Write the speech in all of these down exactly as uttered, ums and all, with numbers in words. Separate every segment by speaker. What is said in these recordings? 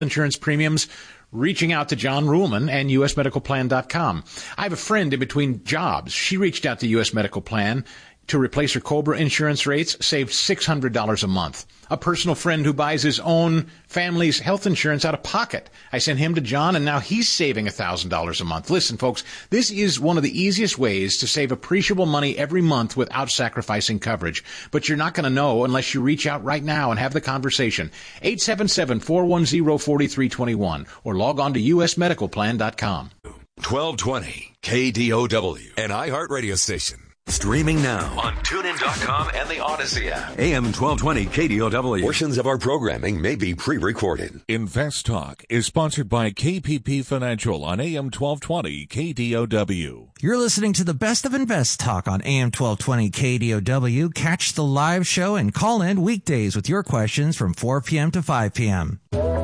Speaker 1: insurance premiums, reaching out to John Ruhlman and U S medical plan dot com. I have a friend in between jobs. She reached out to U S Medical Plan to replace her COBRA insurance rates, saved six hundred dollars a month. A personal friend who buys his own family's health insurance out of pocket. I sent him to John, and now he's saving one thousand dollars a month. Listen, folks, this is one of the easiest ways to save appreciable money every month without sacrificing coverage. But you're not going to know unless you reach out right now and have the conversation. eight seven seven, four one zero, four three two one or log on to U S medical plan dot com.
Speaker 2: twelve twenty K D O W, an iHeart radio station. Streaming now on tune in dot com and the Odyssey app. A M twelve twenty K D O W. Portions of our programming may be pre-recorded.
Speaker 3: Invest Talk is sponsored by K P P Financial on A M twelve twenty K D O W.
Speaker 4: You're listening to the best of Invest Talk on A M twelve twenty K D O W. Catch the live show and call in weekdays with your questions from four p.m. to five p.m.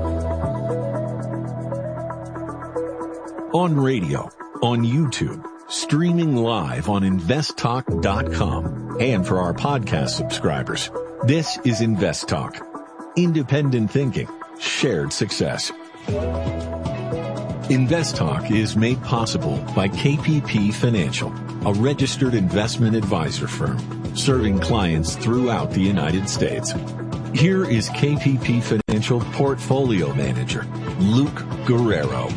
Speaker 5: On radio, on YouTube, streaming live on invest talk dot com. And for our podcast subscribers, this is Invest Talk. Independent thinking, shared success. Invest Talk is made possible by K P P Financial, a registered investment advisor firm serving clients throughout the United States. Here is K P P Financial Portfolio Manager, Luke Guerrero.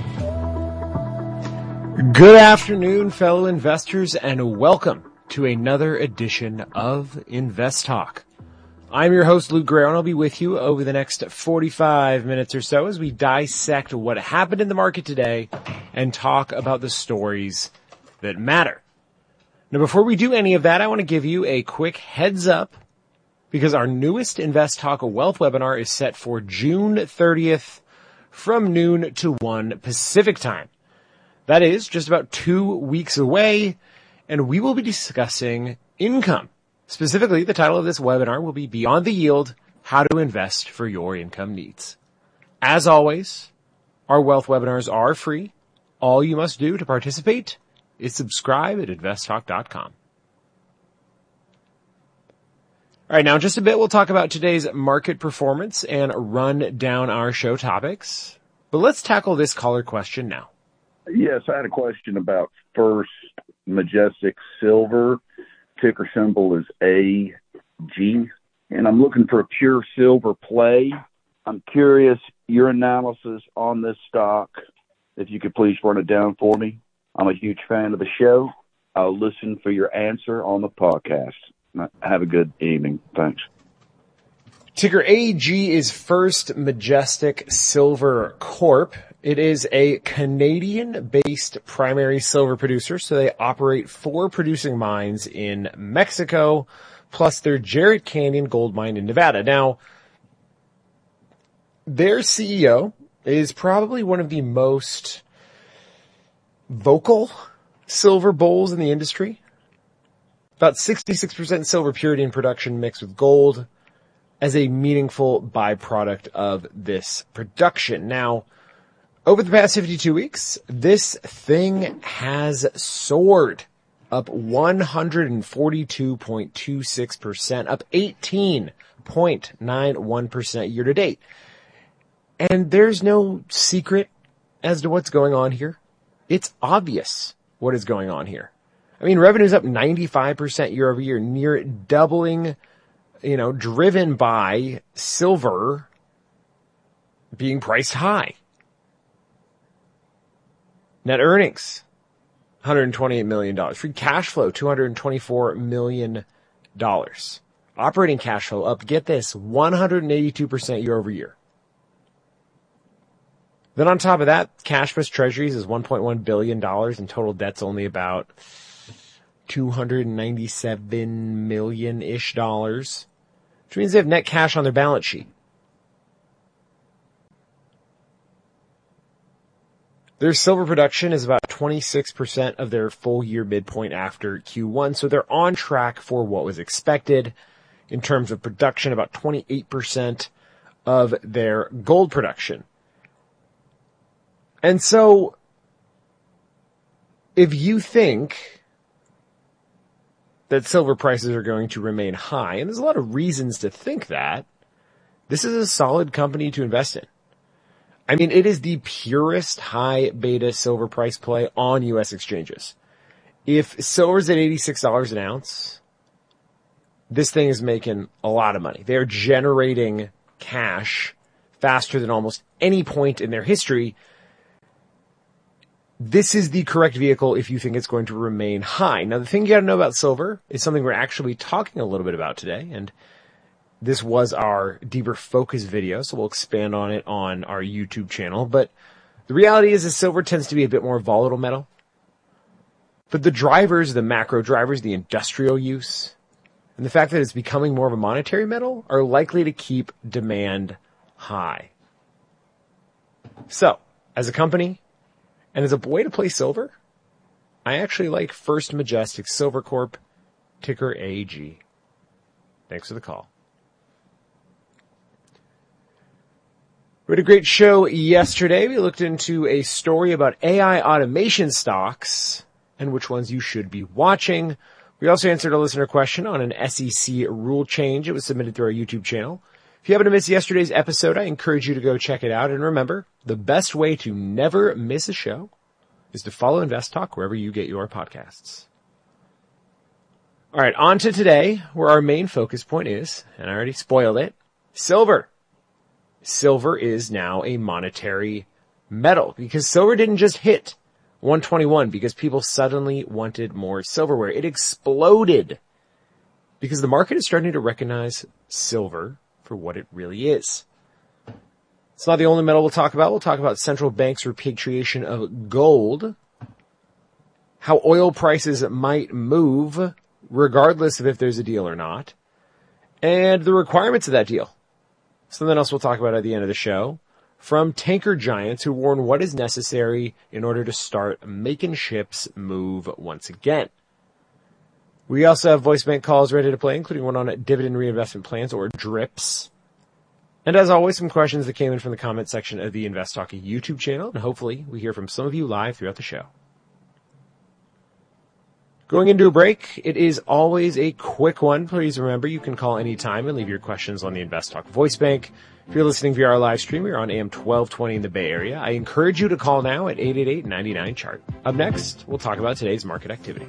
Speaker 6: Good afternoon, fellow investors, and welcome to another edition of Invest Talk. I'm your host, Luke Guerrero, and I'll be with you over the next forty-five minutes or so as we dissect what happened in the market today and talk about the stories that matter. Now, before we do any of that, I want to give you a quick heads up because our newest Invest Talk Wealth webinar is set for June thirtieth from noon to one Pacific time. That is just about two weeks away, and we will be discussing income. Specifically, the title of this webinar will be Beyond the Yield, How to Invest for Your Income Needs. As always, our wealth webinars are free. All you must do to participate is subscribe at invest talk dot com. All right, now in just a bit, we'll talk about today's market performance and run down our show topics. But let's tackle this caller question now.
Speaker 7: Yes, I had a question about First Majestic Silver. Ticker symbol is A G, and I'm looking for a pure silver play. I'm curious your analysis on this stock, if you could please run it down for me. I'm a huge fan of the show. I'll listen for your answer on the podcast. Have a good evening. Thanks.
Speaker 6: Ticker A G is First Majestic Silver Corp. It is a Canadian-based primary silver producer, so they operate four producing mines in Mexico, plus their Jarrett Canyon gold mine in Nevada. Now, their C E O is probably one of the most vocal silver bulls in the industry. About sixty-six percent silver purity in production mixed with gold as a meaningful byproduct of this production. Now, over the past fifty-two weeks, this thing has soared up one hundred forty-two point two six percent, up eighteen point nine one percent year to date. And there's no secret as to what's going on here. It's obvious what is going on here. I mean, revenue's up ninety-five percent year over year, near doubling, you know, driven by silver being priced high. Net earnings, one hundred twenty-eight million dollars. Free cash flow, two hundred twenty-four million dollars. Operating cash flow up, get this, one hundred eighty-two percent year over year. Then on top of that, cash plus treasuries is one point one billion dollars and total debt's only about two hundred ninety-seven million-ish dollars, which means they have net cash on their balance sheet. Their silver production is about twenty-six percent of their full year midpoint after Q one, so they're on track for what was expected in terms of production, about twenty-eight percent of their gold production. And so, if you think that silver prices are going to remain high, and there's a lot of reasons to think that, this is a solid company to invest in. I mean, it is the purest high beta silver price play on U S exchanges. If silver's at eighty-six dollars an ounce, this thing is making a lot of money. They're generating cash faster than almost any point in their history. This is the correct vehicle if you think it's going to remain high. Now, the thing you got to know about silver is something we're actually talking a little bit about today, and this was our deeper focus video, so we'll expand on it on our YouTube channel. But the reality is that silver tends to be a bit more volatile metal. But the drivers, the macro drivers, the industrial use, and the fact that it's becoming more of a monetary metal are likely to keep demand high. So, as a company, and as a way to play silver, I actually like First Majestic Silver Corp, ticker A G. Thanks for the call. We had a great show yesterday. We looked into a story about A I automation stocks and which ones you should be watching. We also answered a listener question on an S E C rule change. It was submitted through our YouTube channel. If you happen to miss yesterday's episode, I encourage you to go check it out. And remember, the best way to never miss a show is to follow Invest Talk wherever you get your podcasts. All right, on to today, where our main focus point is, and I already spoiled it, silver. Silver is now a monetary metal because silver didn't just hit one twenty-one because people suddenly wanted more silverware. It exploded because the market is starting to recognize silver for what it really is. It's not the only metal we'll talk about. We'll talk about central banks' repatriation of gold, how oil prices might move regardless of if there's a deal or not, and the requirements of that deal. Something else we'll talk about at the end of the show from tanker giants who warn what is necessary in order to start making ships move once again. We also have voice bank calls ready to play, including one on dividend reinvestment plans or DRIPs. And as always, some questions that came in from the comment section of the Invest Talk YouTube channel, and hopefully we hear from some of you live throughout the show. Going into a break, it is always a quick one. Please remember, you can call anytime and leave your questions on the Invest Talk voice bank. If you're listening via our live stream, you're on A M twelve twenty in the Bay Area. I encourage you to call now at eight eight eight, nine nine, C H A R T. Up next, we'll talk about today's market activity.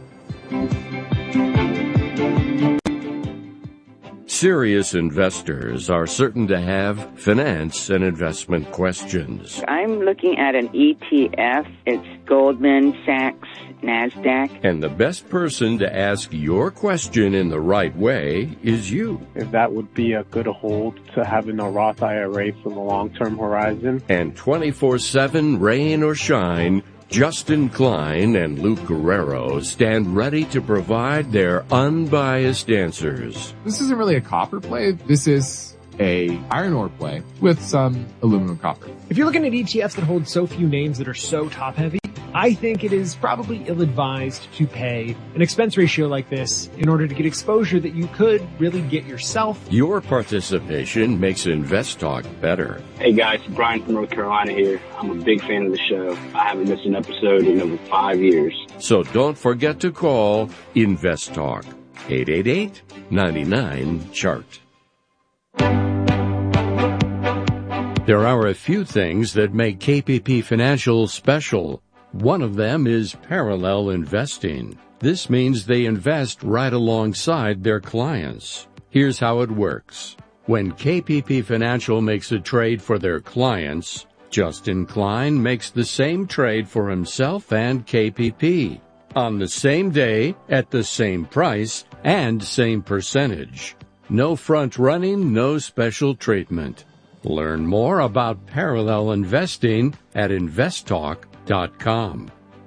Speaker 8: Serious investors are certain to have finance and investment questions.
Speaker 9: I'm looking at an E T F. It's Goldman Sachs NASDAQ.
Speaker 8: And the best person to ask your question in the right way is you.
Speaker 10: If that would be a good hold to have in a Roth I R A for the long-term horizon.
Speaker 8: And twenty-four seven, rain or shine, Justin Klein and Luke Guerrero stand ready to provide their unbiased answers.
Speaker 11: This isn't really a copper play. This is a iron ore play with some aluminum copper.
Speaker 12: If you're looking at E T Fs that hold so few names that are so top heavy, I think it is probably ill-advised to pay an expense ratio like this in order to get exposure that you could really get yourself.
Speaker 8: Your participation makes Invest Talk better.
Speaker 13: Hey guys, Brian from North Carolina here. I'm a big fan of the show. I haven't missed an episode in over five years.
Speaker 8: So don't forget to call Invest Talk, eight eight eight, nine nine, C H A R T. There are a few things that make K P P Financial special. One of them is parallel investing. This means they invest right alongside their clients. Here's how it works. When K P P Financial makes a trade for their clients, Justin Klein makes the same trade for himself and K P P on the same day, at the same price, and same percentage. No front running, no special treatment. Learn more about parallel investing at invest talk dot com.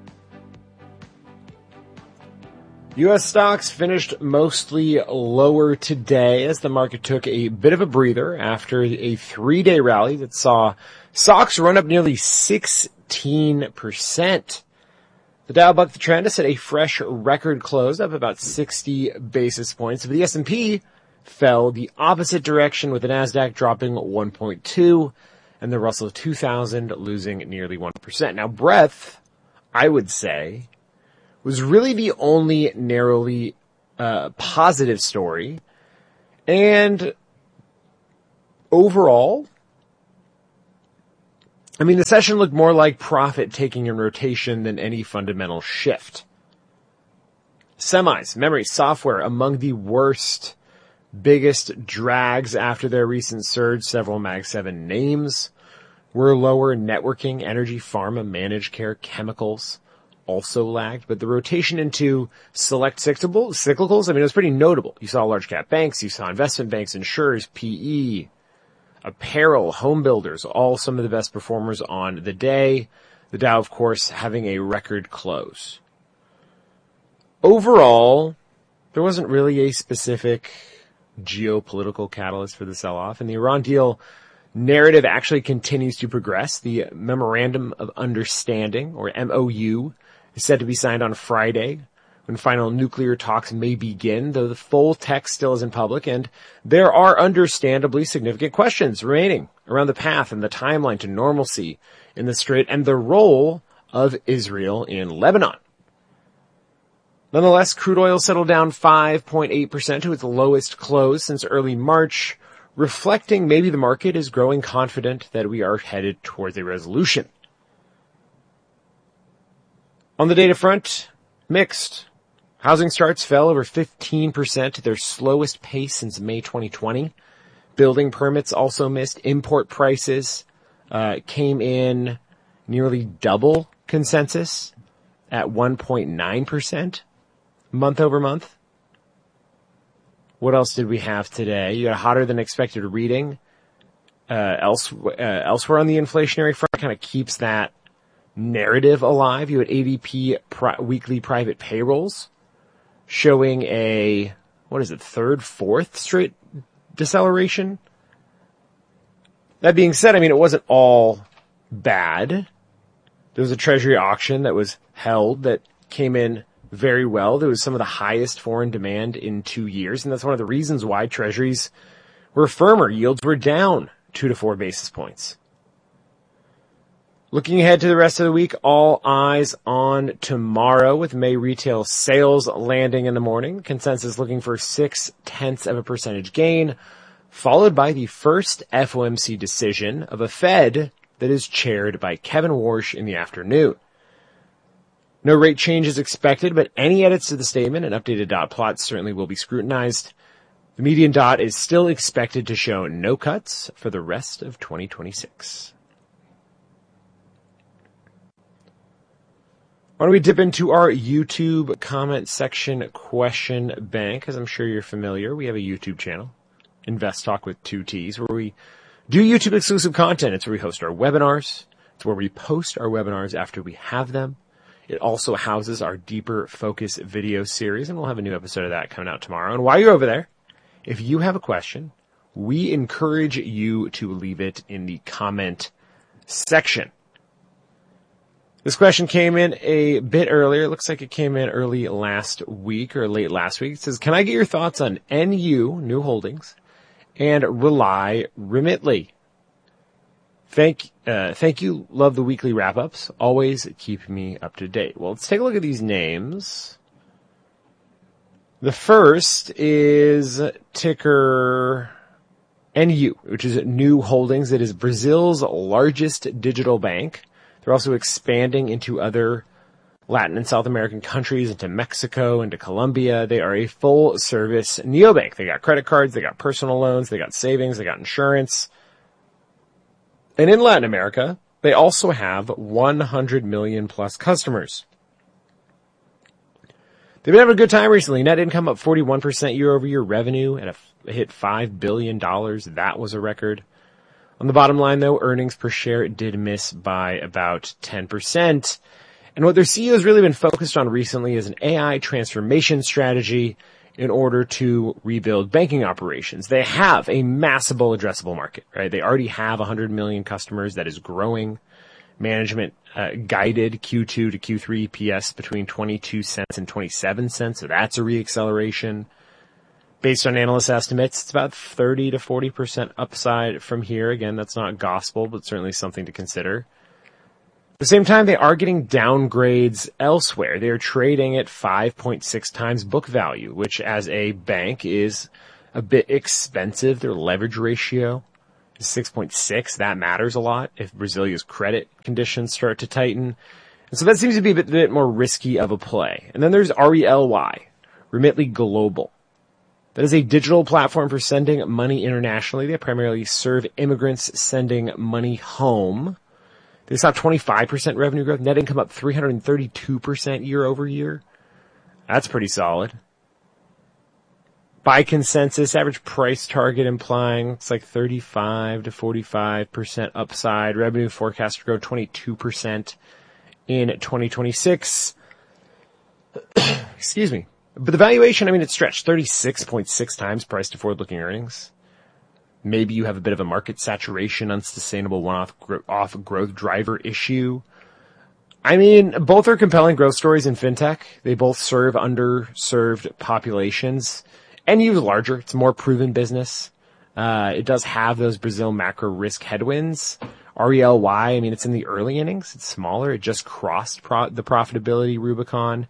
Speaker 6: U S stocks finished mostly lower today as the market took a bit of a breather after a three-day rally that saw stocks run up nearly sixteen percent. The Dow bucked the trend to set a fresh record close up about sixty basis points, but the S and P fell the opposite direction with the NASDAQ dropping one point two and the Russell two thousand losing nearly one percent. Now, breadth, I would say, was really the only narrowly uh, positive story. And overall, I mean, the session looked more like profit taking in rotation than any fundamental shift. Semis, memory, software, among the worst, biggest drags after their recent surge. Several Mag seven names were lower. Networking, energy, pharma, managed care, chemicals also lagged. But the rotation into select cyclicals, I mean, it was pretty notable. You saw large cap banks, you saw investment banks, insurers, P E, apparel, home builders, all some of the best performers on the day. The Dow, of course, having a record close. Overall, there wasn't really a specific geopolitical catalyst for the sell-off, and the Iran deal narrative actually continues to progress. The Memorandum of Understanding, or M O U, is said to be signed on Friday, when final nuclear talks may begin, though the full text still isn't public, and there are understandably significant questions remaining around the path and the timeline to normalcy in the Strait and the role of Israel in Lebanon. Nonetheless, crude oil settled down five point eight percent to its lowest close since early March, reflecting maybe the market is growing confident that we are headed towards a resolution. On the data front, mixed. Housing starts fell over fifteen percent to their slowest pace since May twenty twenty. Building permits also missed. Import prices uh, came in nearly double consensus at one point nine percent month over month. What else did we have today? You got a hotter than expected reading. Uh, else, uh, elsewhere on the inflationary front, kind of keeps that narrative alive. You had A D P pri- weekly private payrolls showing a, what is it, third, fourth straight deceleration. That being said, I mean, it wasn't all bad. There was a treasury auction that was held that came in very well. There was some of the highest foreign demand in two years, and that's one of the reasons why treasuries were firmer. Yields were down two to four basis points. Looking ahead to the rest of the week, all eyes on tomorrow with May retail sales landing in the morning. Consensus looking for six tenths of a percentage gain, followed by the first F O M C decision of a Fed that is chaired by Kevin Warsh in the afternoon. No rate change is expected, but any edits to the statement and updated dot plots certainly will be scrutinized. The median dot is still expected to show no cuts for the rest of twenty twenty-six. Why don't we dip into our YouTube comment section question bank? As I'm sure you're familiar, we have a YouTube channel, Invest Talk with two T's, where we do YouTube exclusive content. It's where we host our webinars. It's where we post our webinars after we have them. It also houses our Deeper Focus video series, and we'll have a new episode of that coming out tomorrow. And while you're over there, if you have a question, we encourage you to leave it in the comment section. This question came in a bit earlier. It looks like it came in early last week or late last week. It says, can I get your thoughts on N U, New Holdings, and Rely Remitly? Thank, uh, thank you. Love the weekly wrap-ups. Always keep me up to date. Well, let's take a look at these names. The first is ticker N U, which is New Holdings. It is Brazil's largest digital bank. They're also expanding into other Latin and South American countries, into Mexico, into Colombia. They are a full-service neobank. They got credit cards, they got personal loans, they got savings, they got insurance. And in Latin America, they also have one hundred million plus customers. They've been having a good time recently. Net income up forty-one percent year over year. Revenue at a hit five billion dollars. That was a record. On the bottom line, though, earnings per share did miss by about ten percent. And what their C E O has really been focused on recently is an A I transformation strategy in order to rebuild banking operations. They have a massive addressable market, right? They already have one hundred million customers that is growing. Management uh, guided Q two to Q three E P S between twenty-two cents and twenty-seven cents, so that's a reacceleration. Based on analyst estimates, it's about thirty to forty percent upside from here. Again, that's not gospel, but certainly something to consider. At the same time, they are getting downgrades elsewhere. They are trading at five point six times book value, which as a bank is a bit expensive. Their leverage ratio six point six. That matters a lot if Brazilia's credit conditions start to tighten. And so that seems to be a bit, bit more risky of a play. And then there's R E L Y, Remitly Global. That is a digital platform for sending money internationally. They primarily serve immigrants sending money home. They saw twenty-five percent revenue growth, net income up three hundred thirty-two percent year over year. That's pretty solid. By consensus, average price target implying it's like thirty-five to forty-five percent upside. Revenue forecast to grow twenty-two percent in twenty twenty-six. Excuse me. But the valuation, I mean, it's stretched thirty-six point six times price to forward-looking earnings. Maybe you have a bit of a market saturation, unsustainable one-off gro- off growth driver issue. I mean, both are compelling growth stories in fintech. They both serve underserved populations and use larger. It's a more proven business. Uh, it does have those Brazil macro risk headwinds. R E L Y, I mean, it's in the early innings. It's smaller. It just crossed pro- the profitability Rubicon.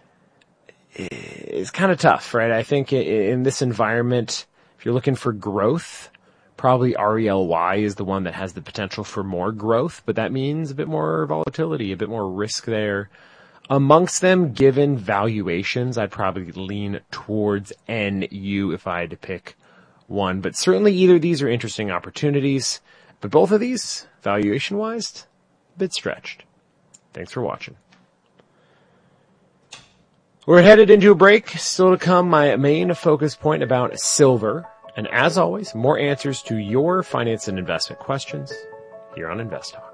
Speaker 6: It's kind of tough, right? I think in this environment, if you're looking for growth, probably R E L Y is the one that has the potential for more growth, but that means a bit more volatility, a bit more risk there. Amongst them, given valuations, I'd probably lean towards N U if I had to pick one, but certainly either of these are interesting opportunities, but both of these, valuation-wise, a bit stretched. Thanks for watching. We're headed into a break. Still to come, my main focus point about silver. And as always, more answers to your finance and investment questions here on Invest Talk.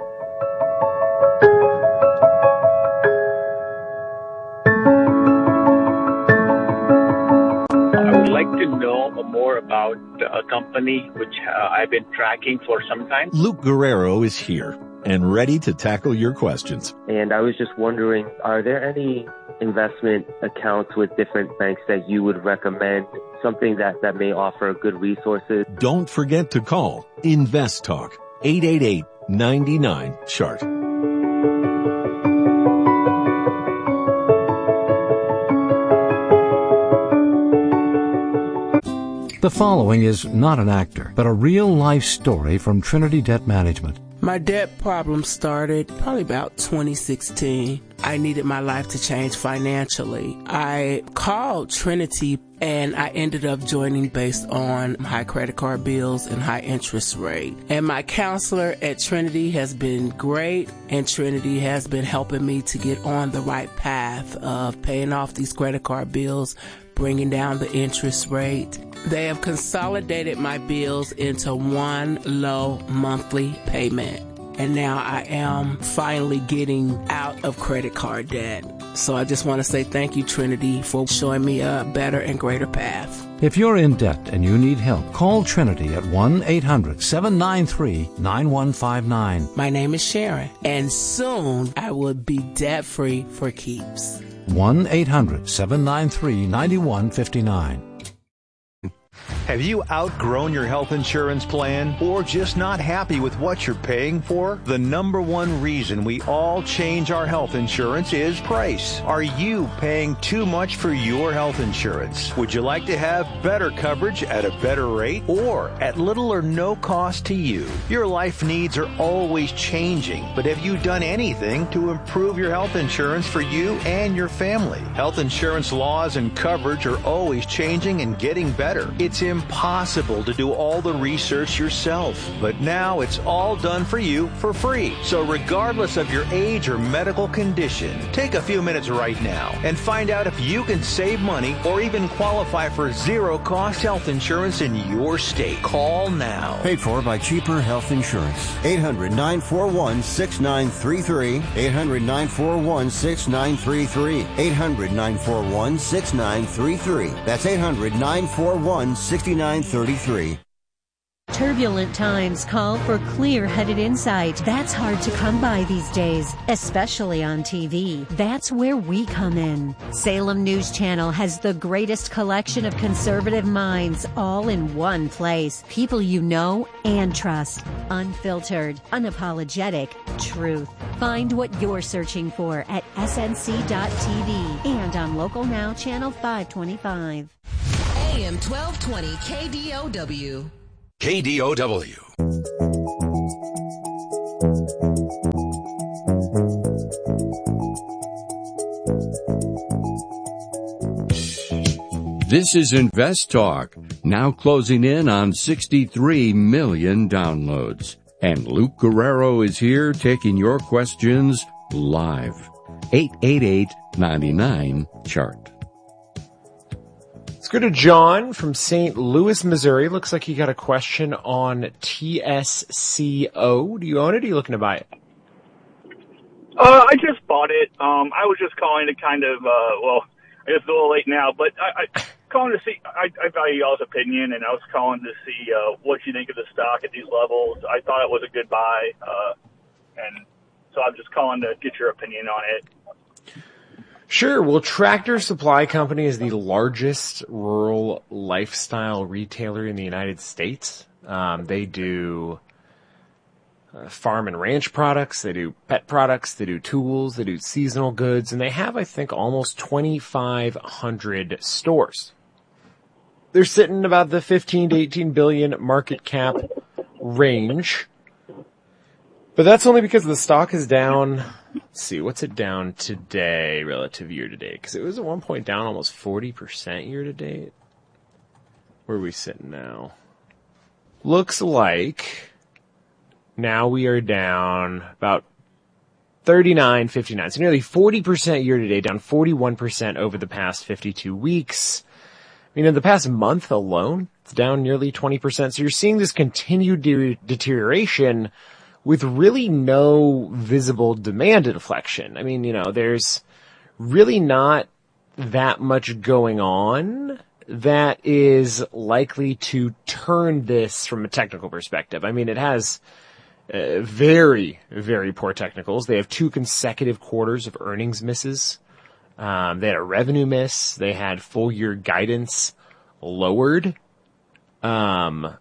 Speaker 14: I would like to know more about a company which uh, I've been tracking for some time.
Speaker 5: Luke Guerrero is here and ready to tackle your questions.
Speaker 15: And I was just wondering, are there any investment accounts with different banks that you would recommend, something that, that may offer good resources?
Speaker 5: Don't forget to call Invest Talk, eight eight eight, nine nine, chart.
Speaker 16: The following is not an actor, but a real-life story from Trinity Debt Management.
Speaker 17: My debt problem started probably about twenty sixteen. I needed my life to change financially. I called Trinity and I ended up joining based on high credit card bills and high interest rate. And my counselor at Trinity has been great, and Trinity has been helping me to get on the right path of paying off these credit card bills, bringing down the interest rate. They have consolidated my bills into one low monthly payment. And now I am finally getting out of credit card debt. So I just want to say thank you, Trinity, for showing me a better and greater path.
Speaker 16: If you're in debt and you need help, call Trinity at one eight hundred, seven nine three, nine one five nine.
Speaker 17: My name is Sharon, and soon I will be debt-free for keeps.
Speaker 16: one eight hundred, seven nine three, nine one five nine.
Speaker 18: Have you outgrown your health insurance plan or just not happy with what you're paying for? The number one reason we all change our health insurance is price. Are you paying too much for your health insurance? Would you like to have better coverage at a better rate or at little or no cost to you? Your life needs are always changing, but have you done anything to improve your health insurance for you and your family? Health insurance laws and coverage are always changing and getting better. It's impossible to do all the research yourself, but now it's all done for you for free. So regardless of your age or medical condition, take a few minutes right now and find out if you can save money or even qualify for zero-cost health insurance in your state. Call now.
Speaker 19: Paid for by Cheaper Health Insurance. eight hundred, nine four one, six nine three three. eight hundred, nine four one, six nine three three. eight hundred, nine four one, six nine three three. That's eight hundred, nine four one, six nine three three.
Speaker 20: Turbulent times call for clear-headed insight. That's hard to come by these days, especially on T V. That's where we come in. Salem News Channel has the greatest collection of conservative minds all in one place. People you know and trust. Unfiltered, unapologetic truth. Find what you're searching for at S N C dot T V and on Local Now Channel five twenty-five.
Speaker 21: A M twelve twenty K D O W.
Speaker 2: K D O W.
Speaker 8: This is Invest Talk, now closing in on sixty-three million downloads. And Luke Guerrero is here taking your questions live. eight eight eight, nine nine, chart.
Speaker 6: Let's go to John from Saint Louis, Missouri. Looks like he got a question on T S C O. Do you own it or are you looking to buy it?
Speaker 21: Uh, I just bought it. Um, I was just calling to kind of, uh, well, I guess it's a little late now, but I, I calling to see, I, I value y'all's opinion, and I was calling to see uh, what you think of the stock at these levels. I thought it was a good buy, uh, and so I'm just calling to get your opinion on it.
Speaker 6: Sure. Well, Tractor Supply Company is the largest rural lifestyle retailer in the United States. Um, they do uh, farm and ranch products. They do pet products. They do tools. They do seasonal goods. And they have, I think, almost twenty-five hundred stores. They're sitting about the fifteen to eighteen billion market cap range. But that's only because the stock is down. Let's see, what's it down today relative year to date? Because it was at one point down almost forty percent year to date. Where are we sitting now? Looks like now we are down about thirty-nine fifty-nine. So nearly forty percent year to date, down forty-one percent over the past fifty-two weeks. I mean, in the past month alone, it's down nearly twenty percent. So you're seeing this continued de- deterioration with really no visible demand inflection. I mean, you know, there's really not that much going on that is likely to turn this from a technical perspective. I mean, it has uh, very, very poor technicals. They have two consecutive quarters of earnings misses. Um, they had a revenue miss. They had full year guidance lowered. Um,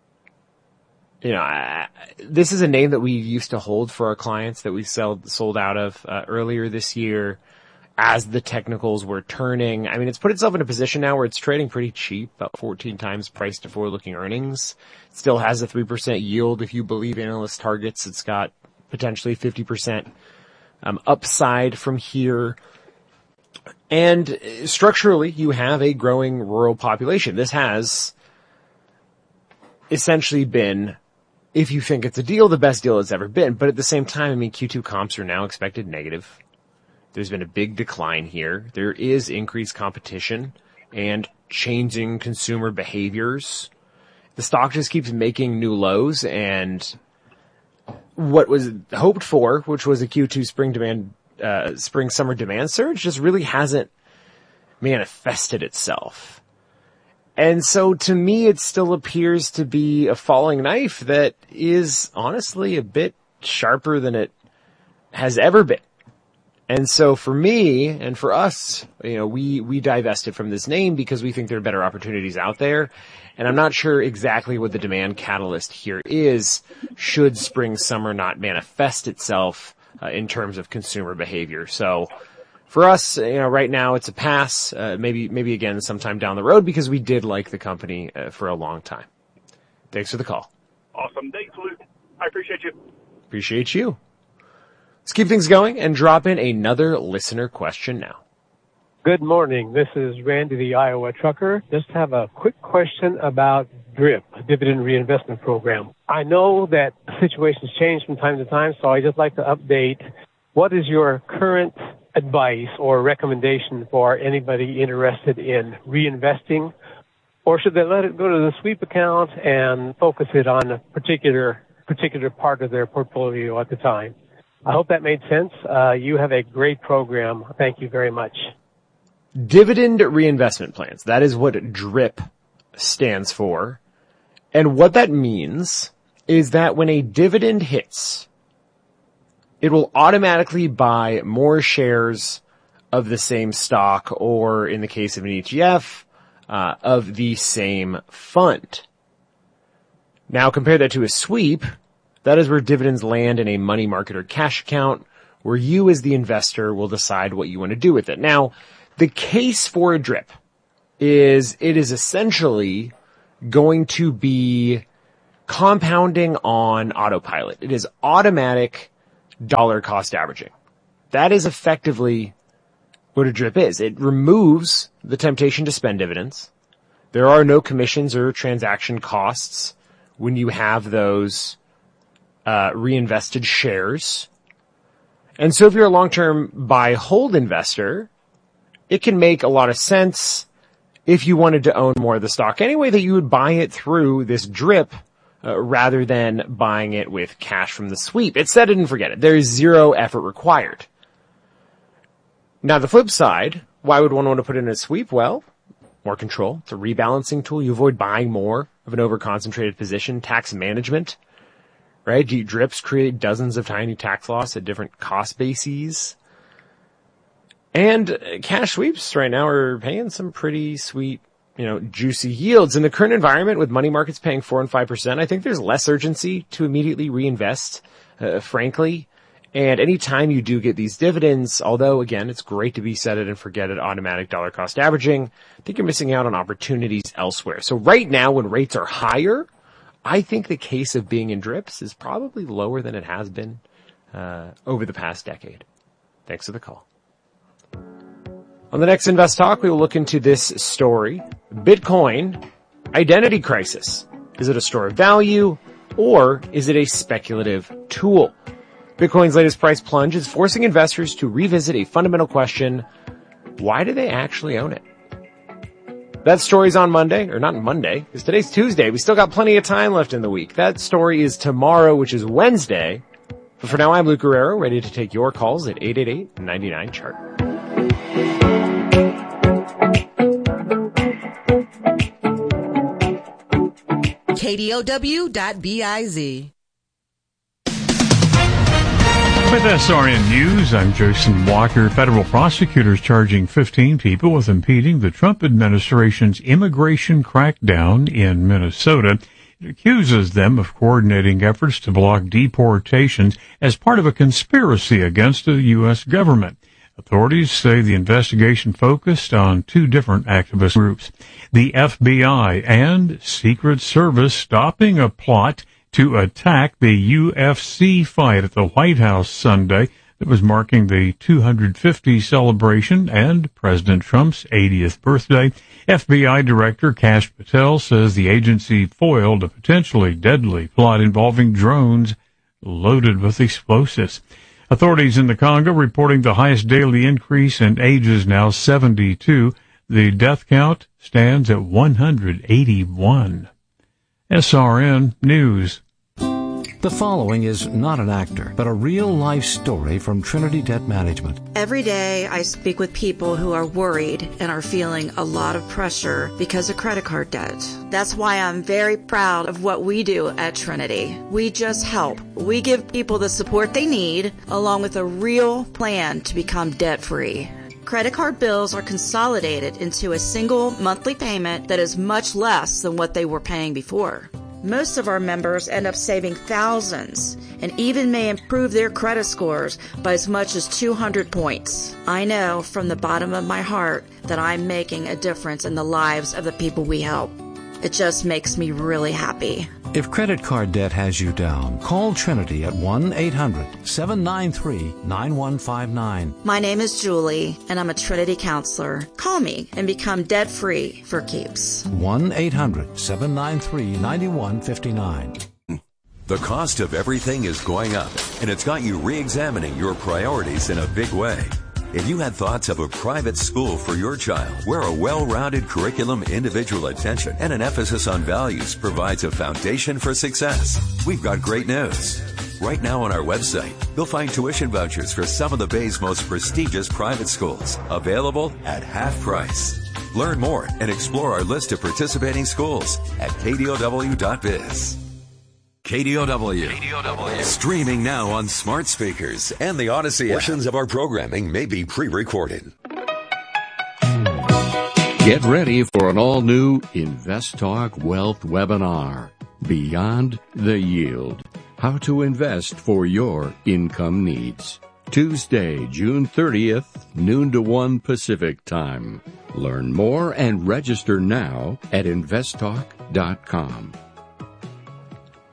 Speaker 6: you know, I, this is a name that we used to hold for our clients that we sell, sold out of uh, earlier this year as the technicals were turning. I mean, it's put itself in a position now where it's trading pretty cheap, about fourteen times price to forward-looking earnings. It still has a three percent yield if you believe analyst targets. It's got potentially fifty percent um, upside from here. And structurally, you have a growing rural population. This has essentially been, if you think it's a deal, the best deal it's ever been. But at the same time, I mean, Q two comps are now expected negative. There's been a big decline here. There is increased competition and changing consumer behaviors. The stock just keeps making new lows, and what was hoped for, which was a Q two spring demand Uh, spring summer demand surge, just really hasn't manifested itself. And so to me, it still appears to be a falling knife that is honestly a bit sharper than it has ever been. And so for me and for us, you know, we, we divested from this name because we think there are better opportunities out there. And I'm not sure exactly what the demand catalyst here is should spring summer not manifest itself Uh, in terms of consumer behavior. So for us, you know, right now it's a pass, uh, maybe, maybe again sometime down the road because we did like the company uh, for a long time. Thanks for the call.
Speaker 21: Awesome. Thanks, Luke. I appreciate you.
Speaker 6: Appreciate you. Let's keep things going and drop in another listener question now.
Speaker 10: Good morning. This is Randy, the Iowa trucker. Just have a quick question about DRIP, a dividend reinvestment program. I know that situations change from time to time, so I just like to update. What is your current advice or recommendation for anybody interested in reinvesting? Or should they let it go to the sweep account and focus it on a particular, particular part of their portfolio at the time? I hope that made sense. Uh, you have a great program. Thank you very much.
Speaker 6: Dividend reinvestment plans. That is what DRIP stands for. And what that means is that when a dividend hits, it will automatically buy more shares of the same stock, or in the case of an E T F, uh, of the same fund. Now compare that to a sweep. That is where dividends land in a money market or cash account, where you as the investor will decide what you want to do with it. Now, the case for a DRIP is it is essentially going to be compounding on autopilot. It is automatic dollar cost averaging. That is effectively what a DRIP is. It removes the temptation to spend dividends. There are no commissions or transaction costs when you have those uh, reinvested shares. And so if you're a long-term buy-hold investor, it can make a lot of sense if you wanted to own more of the stock anyway, that you would buy it through this DRIP uh, rather than buying it with cash from the sweep. It's set it and forget it. There is zero effort required. Now, the flip side, why would one want to put in a sweep? Well, more control. It's a rebalancing tool. You avoid buying more of an over-concentrated position. Tax management, right? DRIPs create dozens of tiny tax loss at different cost bases. And cash sweeps right now are paying some pretty sweet, you know, juicy yields. In the current environment with money markets paying four and five percent, I think there's less urgency to immediately reinvest, uh, frankly. And anytime you do get these dividends, although again, it's great to be set it and forget it automatic dollar cost averaging, I think you're missing out on opportunities elsewhere. So right now when rates are higher, I think the case of being in DRIPs is probably lower than it has been, uh, over the past decade. Thanks for the call. On the next Invest Talk, we will look into this story. Bitcoin identity crisis. Is it a store of value or is it a speculative tool? Bitcoin's latest price plunge is forcing investors to revisit a fundamental question. Why do they actually own it? That story's on Monday, or not Monday, because today's Tuesday. We still got plenty of time left in the week. That story is tomorrow, which is Wednesday. But for now, I'm Luke Guerrero, ready to take your calls at eight eight eight, nine nine, chart.
Speaker 1: K D O W dot biz.
Speaker 22: With S R N News, I'm Jason Walker. Federal prosecutors charging fifteen people with impeding the Trump administration's immigration crackdown in Minnesota. It accuses them of coordinating efforts to block deportations as part of a conspiracy against the U S government. Authorities say the investigation focused on two different activist groups. The F B I and Secret Service stopping a plot to attack the U F C fight at the White House Sunday that was marking the two hundred fiftieth celebration and President Trump's eightieth birthday. F B I Director Kash Patel says the agency foiled a potentially deadly plot involving drones loaded with explosives. Authorities in the Congo reporting the highest daily increase in ages, now seventy-two. The death count stands at one hundred eighty-one. S R N News.
Speaker 16: The following is not an actor, but a real-life story from Trinity Debt Management.
Speaker 23: Every day I speak with people who are worried and are feeling a lot of pressure because of credit card debt. That's why I'm very proud of what we do at Trinity. We just help. We give people the support they need, along with a real plan to become debt-free. Credit card bills are consolidated into a single monthly payment that is much less than what they were paying before. Most of our members end up saving thousands and even may improve their credit scores by as much as two hundred points. I know from the bottom of my heart that I'm making a difference in the lives of the people we help. It just makes me really happy.
Speaker 16: If credit card debt has you down, call Trinity at one eight hundred, seven nine three, nine one five nine.
Speaker 23: My name is Julie, and I'm a Trinity counselor. Call me and become debt-free for keeps.
Speaker 16: one eight hundred, seven nine three, nine one five nine.
Speaker 2: The cost of everything is going up, and it's got you re-examining your priorities in a big way. If you had thoughts of a private school for your child, where a well-rounded curriculum, individual attention, and an emphasis on values provides a foundation for success, we've got great news. Right now on our website, you'll find tuition vouchers for some of the Bay's most prestigious private schools, available at half price. Learn more and explore our list of participating schools at K D O W dot biz. K D O W. K D O W. Streaming now on smart speakers and the Odyssey app. Portions of our programming may be pre-recorded.
Speaker 8: Get ready for an all-new Invest Talk Wealth webinar, Beyond the Yield, How to Invest for Your Income Needs. Tuesday, June thirtieth, noon to one Pacific Time. Learn more and register now at invest talk dot com.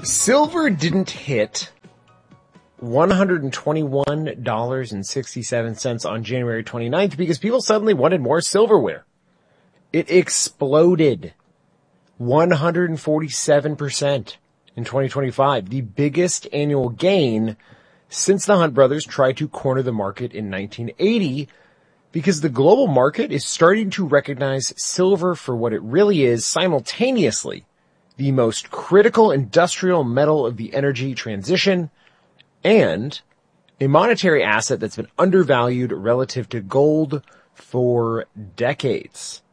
Speaker 6: Silver didn't hit one hundred twenty-one dollars and sixty-seven cents on January twenty-ninth because people suddenly wanted more silverware. It exploded one hundred forty-seven percent in twenty twenty-five, the biggest annual gain since the Hunt brothers tried to corner the market in nineteen eighty, because the global market is starting to recognize silver for what it really is, simultaneously the most critical industrial metal of the energy transition and a monetary asset that's been undervalued relative to gold for decades.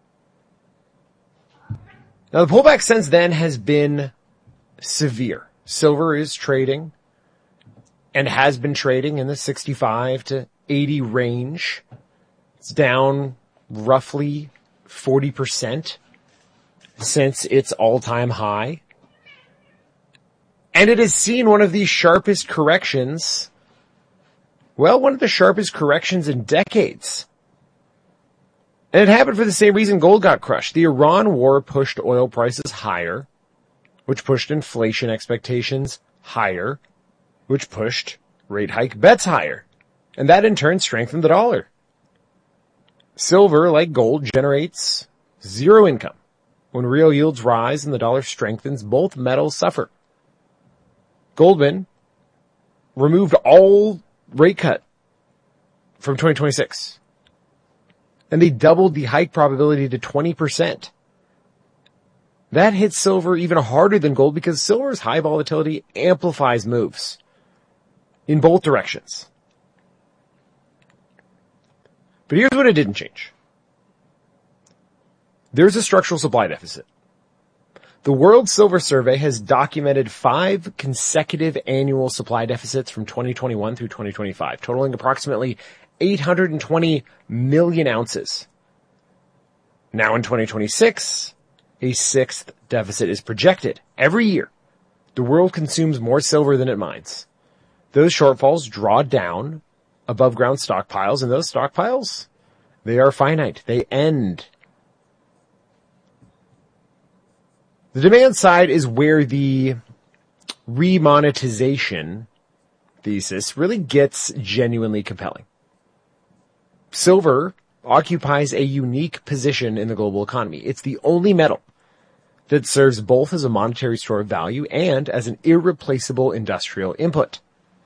Speaker 6: Now, the pullback since then has been severe. Silver is trading and has been trading in the sixty-five to eighty range. It's down roughly forty percent since its all-time high. And it has seen one of the sharpest corrections, well, one of the sharpest corrections in decades. And it happened for the same reason gold got crushed. The Iran war pushed oil prices higher, which pushed inflation expectations higher, which pushed rate hike bets higher. And that in turn strengthened the dollar. Silver, like gold, generates zero income. When real yields rise and the dollar strengthens, both metals suffer. Goldman removed all rate cut from twenty twenty-six. And they doubled the hike probability to twenty percent. That hits silver even harder than gold because silver's high volatility amplifies moves in both directions. But here's what it didn't change. There's a structural supply deficit. The World Silver Survey has documented five consecutive annual supply deficits from twenty twenty-one through twenty twenty-five, totaling approximately eight hundred twenty million ounces. Now in twenty twenty-six, a sixth deficit is projected. Every year, the world consumes more silver than it mines. Those shortfalls draw down above ground stockpiles, and those stockpiles, they are finite. They end. The demand side is where the remonetization thesis really gets genuinely compelling. Silver occupies a unique position in the global economy. It's the only metal that serves both as a monetary store of value and as an irreplaceable industrial input.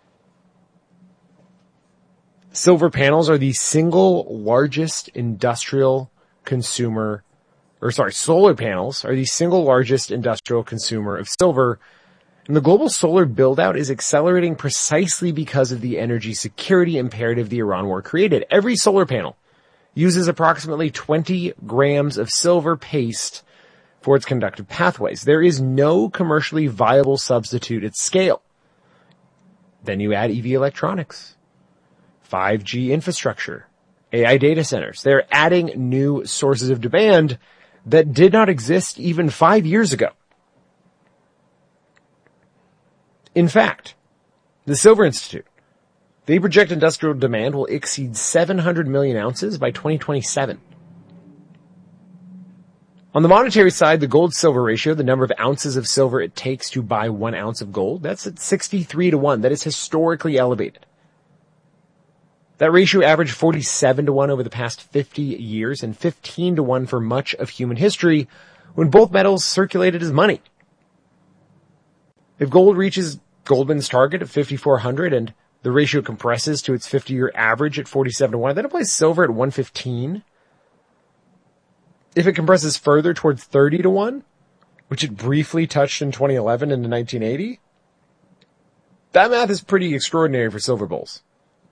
Speaker 6: Silver panels are the single largest industrial consumer, or sorry, solar panels are the single largest industrial consumer of silver. And the global solar build-out is accelerating precisely because of the energy security imperative the Iran war created. Every solar panel uses approximately twenty grams of silver paste for its conductive pathways. There is no commercially viable substitute at scale. Then you add E V electronics, five G infrastructure, A I data centers. They're adding new sources of demand that did not exist even five years ago. In fact, the Silver Institute, they project industrial demand will exceed seven hundred million ounces by twenty twenty-seven. On the monetary side, the gold-silver ratio, the number of ounces of silver it takes to buy one ounce of gold, that's at sixty-three to one. That is historically elevated. That ratio averaged forty-seven to one over the past fifty years and fifteen to one for much of human history when both metals circulated as money. If gold reaches Goldman's target of fifty-four hundred and the ratio compresses to its fifty-year average at forty-seven to one, that applies silver at one fifteen. If it compresses further towards thirty to one, which it briefly touched in twenty eleven and in nineteen eighty, that math is pretty extraordinary for silver bulls.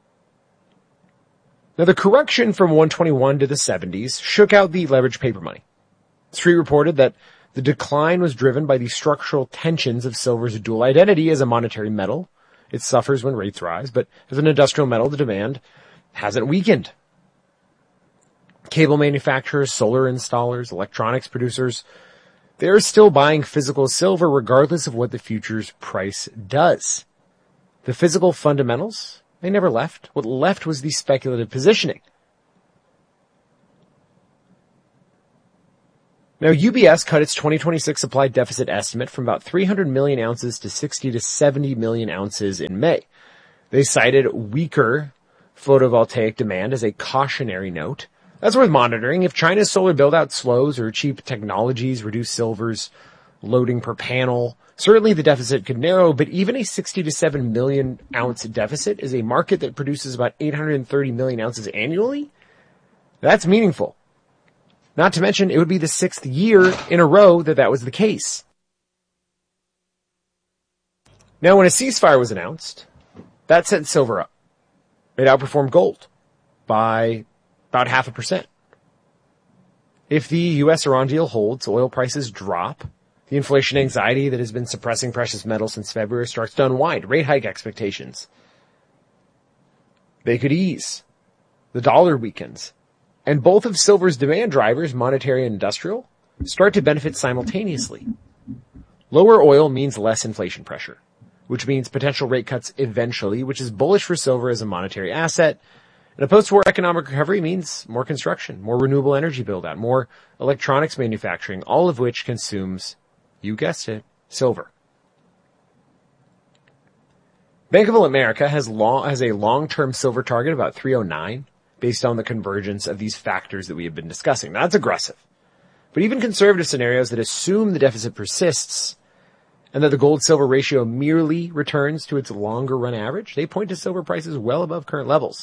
Speaker 6: Now, the correction from one twenty-one to the seventies shook out the leveraged paper money. Street reported that the decline was driven by the structural tensions of silver's dual identity as a monetary metal. It suffers when rates rise, but as an industrial metal, the demand hasn't weakened. Cable manufacturers, solar installers, electronics producers, they're still buying physical silver regardless of what the futures price does. The physical fundamentals, they never left. What left was the speculative positioning. Now, U B S cut its twenty twenty-six supply deficit estimate from about three hundred million ounces to sixty to seventy million ounces in May. They cited weaker photovoltaic demand as a cautionary note. That's worth monitoring. If China's solar build-out slows or cheap technologies reduce silver's loading per panel, certainly the deficit could narrow, but even a sixty to seven million ounce deficit is a market that produces about eight hundred thirty million ounces annually. That's meaningful. Not to mention, it would be the sixth year in a row that that was the case. Now, when a ceasefire was announced, that sent silver up. It outperformed gold by about half a percent. If the U S Iran deal holds, oil prices drop. The inflation anxiety that has been suppressing precious metals since February starts to unwind. Rate hike expectations, they could ease. The dollar weakens. And both of silver's demand drivers, monetary and industrial, start to benefit simultaneously. Lower oil means less inflation pressure, which means potential rate cuts eventually, which is bullish for silver as a monetary asset. And a post-war economic recovery means more construction, more renewable energy build-out, more electronics manufacturing, all of which consumes, you guessed it, silver. Bank of America has long, has a long-term silver target of about three oh nine based on the convergence of these factors that we have been discussing. Now, that's aggressive. But even conservative scenarios that assume the deficit persists and that the gold-silver ratio merely returns to its longer-run average, they point to silver prices well above current levels.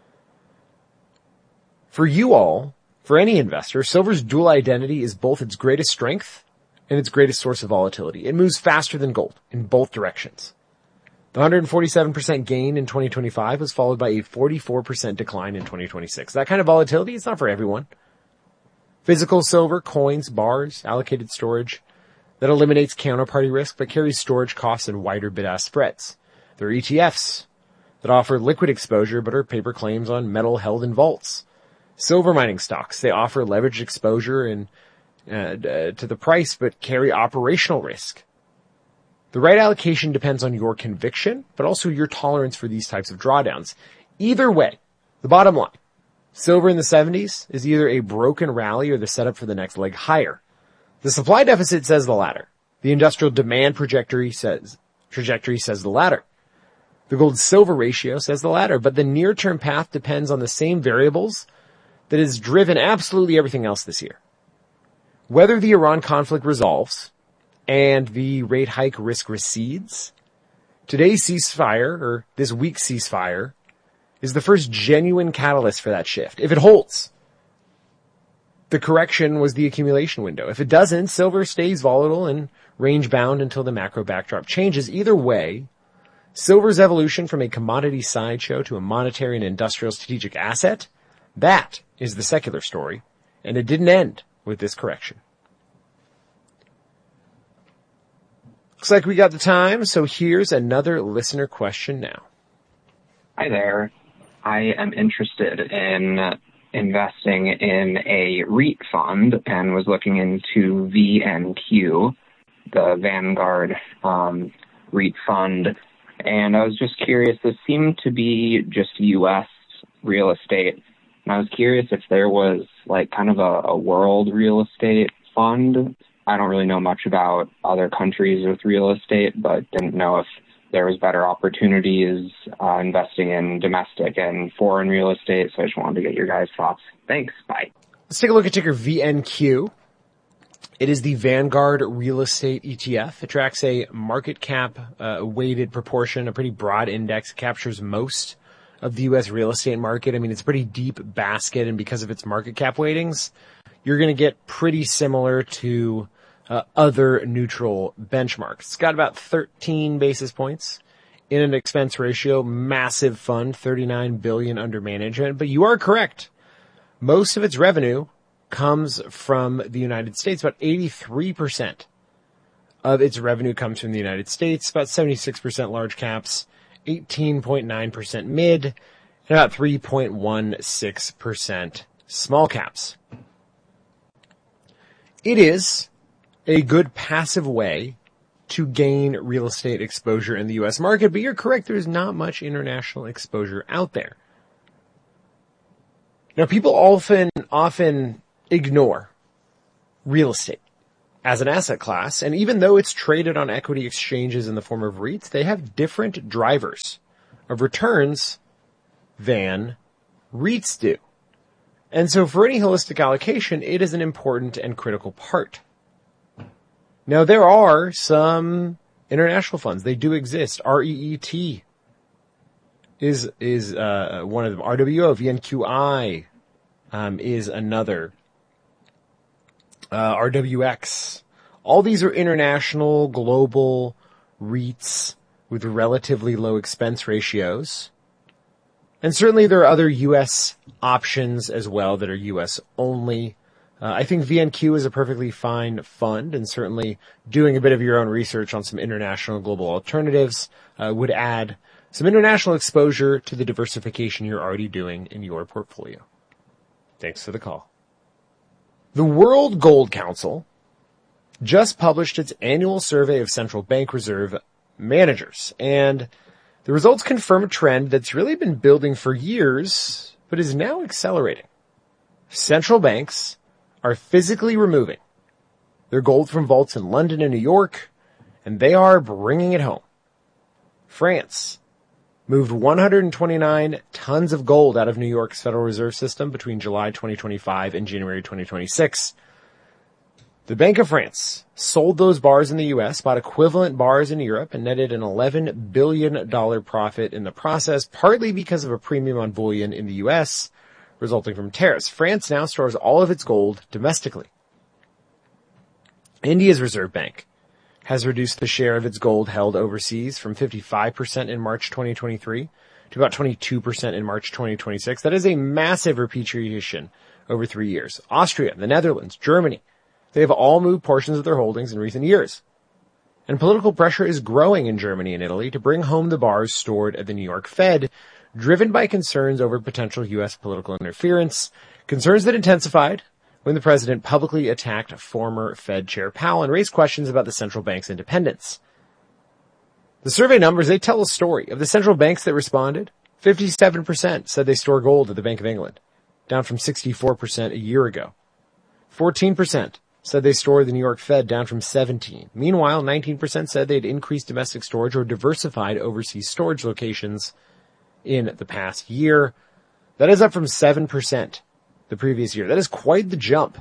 Speaker 6: For you all, for any investor, silver's dual identity is both its greatest strength and its greatest source of volatility. It moves faster than gold in both directions. The one hundred forty-seven percent gain in twenty twenty-five was followed by a forty-four percent decline in twenty twenty-six. That kind of volatility is not for everyone. Physical silver, coins, bars, allocated storage, that eliminates counterparty risk but carries storage costs and wider bid-ask spreads. There are E T Fs that offer liquid exposure but are paper claims on metal held in vaults. Silver mining stocks, they offer leveraged exposure in, uh, uh, to the price but carry operational risk. The right allocation depends on your conviction, but also your tolerance for these types of drawdowns. Either way, the bottom line, silver in the seventies is either a broken rally or the setup for the next leg higher. The supply deficit says the latter. The industrial demand trajectory says, trajectory says the latter. The gold-silver ratio says the latter, but the near-term path depends on the same variables that has driven absolutely everything else this year. Whether the Iran conflict resolves and the rate hike risk recedes, today's ceasefire, or this week's ceasefire, is the first genuine catalyst for that shift. If it holds, the correction was the accumulation window. If it doesn't, silver stays volatile and range-bound until the macro backdrop changes. Either way, silver's evolution from a commodity sideshow to a monetary and industrial strategic asset, that is the secular story, and it didn't end with this correction. Looks like we got the time, so here's another listener question now.
Speaker 3: Hi there. I am interested in investing in a REIT fund and was looking into V N Q, the Vanguard um, REIT fund. And I was just curious, this seemed to be just U S real estate. And I was curious if there was like kind of a, a world real estate fund. I don't really know much about other countries with real estate, but didn't know if there was better opportunities uh, investing in domestic and foreign real estate. So I just wanted to get your guys' thoughts. Thanks. Bye.
Speaker 6: Let's take a look at ticker V N Q. It is the Vanguard Real Estate E T F. It tracks a market cap uh, weighted proportion, a pretty broad index. It captures most of the U S real estate market. I mean, it's a pretty deep basket, and because of its market cap weightings, you're going to get pretty similar to uh, other neutral benchmarks. It's got about thirteen basis points in an expense ratio, massive fund, thirty-nine billion dollars under management. But you are correct. Most of its revenue comes from the United States. About eighty-three percent of its revenue comes from the United States, about seventy-six percent large caps, eighteen point nine percent mid, and about three point one six percent small caps. It is a good passive way to gain real estate exposure in the U S market, but you're correct, there's not much international exposure out there. Now, people often, often ignore real estate as an asset class. And even though it's traded on equity exchanges in the form of REITs, they have different drivers of returns than REITs do. And so for any holistic allocation, it is an important and critical part. Now, there are some international funds. They do exist. R E E T is is uh, one of them. R W O, V N Q I um, is another. Uh, R W X. All these are international, global REITs with relatively low expense ratios. And certainly there are other U S options as well that are U S only. Uh, I think V N Q is a perfectly fine fund, and certainly doing a bit of your own research on some international global alternatives uh, would add some international exposure to the diversification you're already doing in your portfolio. Thanks for the call. The World Gold Council just published its annual survey of central bank reserve managers, and the results confirm a trend that's really been building for years, but is now accelerating. Central banks are physically removing their gold from vaults in London and New York, and they are bringing it home. France moved one hundred twenty-nine tons of gold out of New York's Federal Reserve System between July twenty twenty-five and January twenty twenty-six. The Bank of France sold those bars in the U S, bought equivalent bars in Europe, and netted an eleven billion dollars profit in the process, partly because of a premium on bullion in the U S resulting from tariffs. France now stores all of its gold domestically. India's Reserve Bank has reduced the share of its gold held overseas from fifty-five percent in March twenty twenty-three to about twenty-two percent in March twenty twenty-six. That is a massive repatriation over three years. Austria, the Netherlands, Germany, they have all moved portions of their holdings in recent years. And political pressure is growing in Germany and Italy to bring home the bars stored at the New York Fed, driven by concerns over potential U S political interference, concerns that intensified when the president publicly attacked former Fed Chair Powell and raised questions about the central bank's independence. The survey numbers, they tell a story. Of the central banks that responded, fifty-seven percent said they store gold at the Bank of England, down from sixty-four percent a year ago. fourteen percent said they store the New York Fed, down from seventeen. Meanwhile, nineteen percent said they'd increased domestic storage or diversified overseas storage locations in the past year. That is up from seven percent the previous year. That is quite the jump.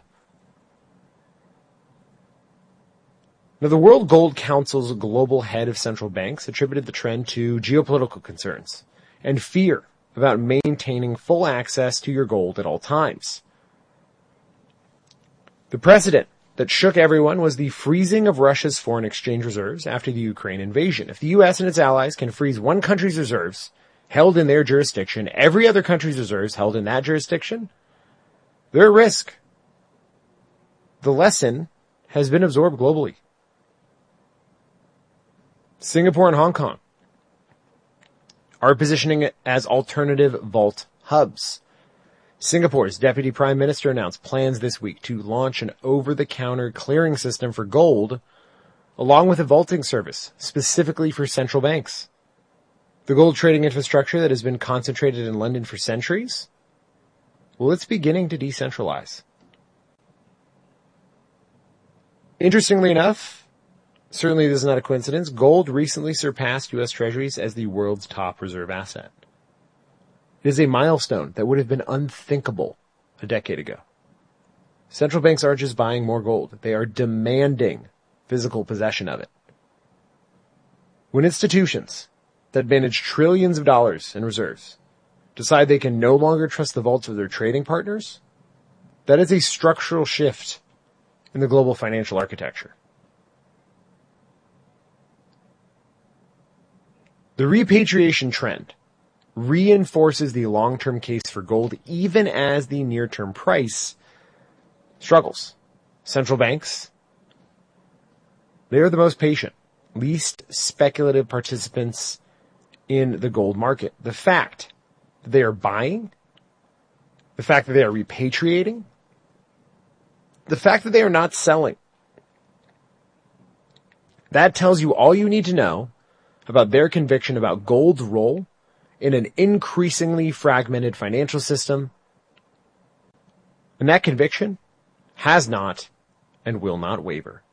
Speaker 6: Now, the World Gold Council's global head of central banks attributed the trend to geopolitical concerns and fear about maintaining full access to your gold at all times. The precedent that shook everyone was the freezing of Russia's foreign exchange reserves after the Ukraine invasion. If the U S and its allies can freeze one country's reserves held in their jurisdiction, every other country's reserves held in that jurisdiction, they're at risk. The lesson has been absorbed globally. Singapore and Hong Kong are positioning it as alternative vault hubs. Singapore's Deputy Prime Minister announced plans this week to launch an over-the-counter clearing system for gold, along with a vaulting service specifically for central banks. The gold trading infrastructure that has been concentrated in London for centuries, well, it's beginning to decentralize. Interestingly enough, certainly this is not a coincidence, gold recently surpassed U S Treasuries as the world's top reserve asset. It is a milestone that would have been unthinkable a decade ago. Central banks aren't just buying more gold. They are demanding physical possession of it. When institutions that manage trillions of dollars in reserves decide they can no longer trust the vaults of their trading partners, that is a structural shift in the global financial architecture. The repatriation trend reinforces the long-term case for gold, even as the near-term price struggles. Central banks, they are the most patient, least speculative participants in the gold market. The fact that they are buying, the fact that they are repatriating, the fact that they are not selling, that tells you all you need to know about their conviction about gold's role in an increasingly fragmented financial system. And that conviction has not and will not waver.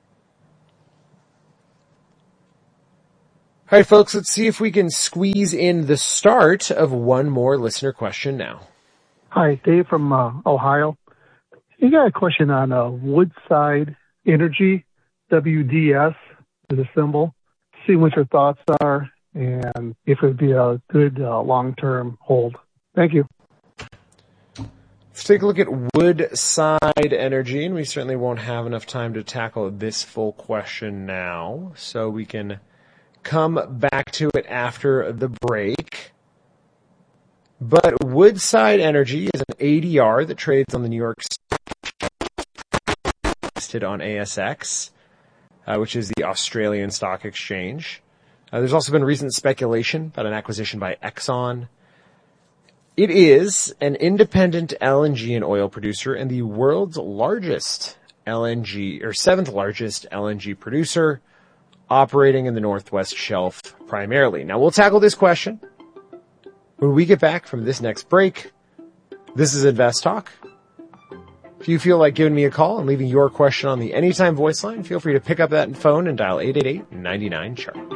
Speaker 6: All right, folks, let's see if we can squeeze in the start of one more listener question now.
Speaker 4: Hi, Dave from uh, Ohio. You got a question on uh, Woodside Energy, W D S is a symbol. See what your thoughts are and if it would be a good uh, long-term hold. Thank you.
Speaker 6: Let's take a look at Woodside Energy, and we certainly won't have enough time to tackle this full question now, so we can come back to it after the break. But Woodside Energy is an A D R that trades on the New York Stock Exchange, listed on A S X, uh, which is the Australian Stock Exchange. Uh, there's also been recent speculation about an acquisition by Exxon. It is an independent L N G and oil producer and the world's largest L N G, or seventh largest L N G producer, operating in the Northwest Shelf primarily. Now, we'll tackle this question when we get back from this next break. This is Invest Talk. If you feel like giving me a call and leaving your question on the Anytime voice line, feel free to pick up that phone and dial eight eight eight, nine nine, C H A R T.